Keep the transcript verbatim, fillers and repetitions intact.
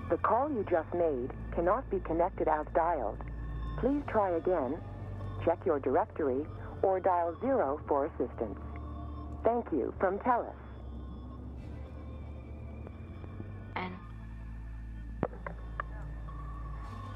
The call you just made cannot be connected as dialed. Please try again, check your directory, or dial zero for assistance. Thank you from TELUS.